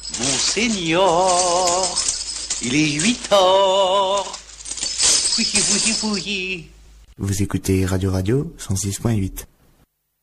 Monseigneur, il est 8 heures. Oui, oui, oui. Vous écoutez Radio 106.8.